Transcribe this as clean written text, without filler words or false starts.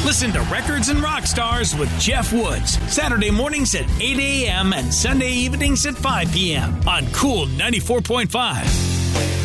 Listen to Records and Rock Stars with Jeff Woods, Saturday mornings at 8 a.m. and Sunday evenings at 5 p.m. on Cool 94.5.